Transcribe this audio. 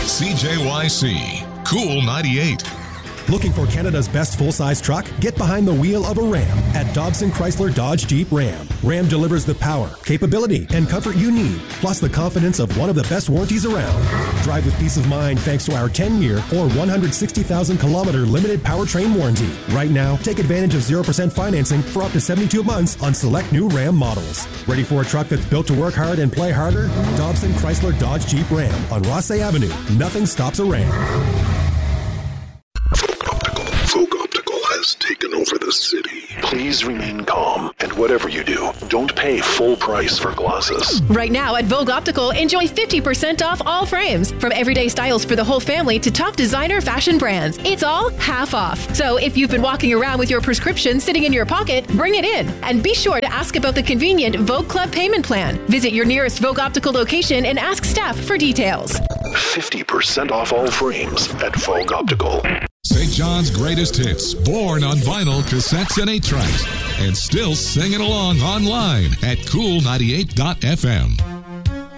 CJYC, Cool 98. Looking for Canada's best full-size truck? Get behind the wheel of a Ram at Dobson Chrysler Dodge Jeep Ram. Ram delivers the power, capability, and comfort you need, plus the confidence of one of the best warranties around. Drive with peace of mind thanks to our 10-year or 160,000-kilometer limited powertrain warranty. Right now, take advantage of 0% financing for up to 72 months on select new Ram models. Ready for a truck that's built to work hard and play harder? Dobson Chrysler Dodge Jeep Ram on Rossay Avenue. Nothing stops a Ram. Vogue Optical has taken over the city. Please remain calm, and whatever you do, don't pay full price for glasses. Right now at Vogue Optical, enjoy 50% off all frames. From everyday styles for the whole family to top designer fashion brands. It's all half off. So if you've been walking around with your prescription sitting in your pocket, bring it in. And be sure to ask about the convenient Vogue Club payment plan. Visit your nearest Vogue Optical location and ask staff for details. 50% off all frames at Vogue Optical. St. John's greatest hits, born on vinyl, cassettes, and 8-tracks, and still singing along online at cool98.fm.